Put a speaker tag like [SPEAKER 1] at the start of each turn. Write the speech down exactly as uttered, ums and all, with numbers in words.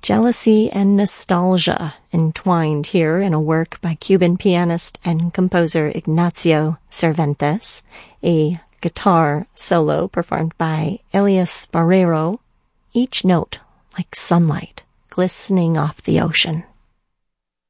[SPEAKER 1] Jealousy and nostalgia entwined here in a work by Cuban pianist and composer Ignacio Cervantes, a guitar solo performed by Elias Barrero, each note like sunlight glistening off the ocean.